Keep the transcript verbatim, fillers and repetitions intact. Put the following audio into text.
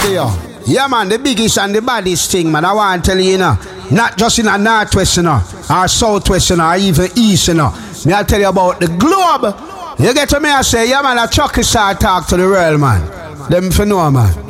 to you. Yeah, man, the biggest and the baddest thing, man. I want to tell you, you know, not just in a northwest, you know, or southwest, you know, or even east, you know. Me I tell you about the globe. You get to me, I say, yeah, man, a Chucky start talk to the world, man. Them for know, man.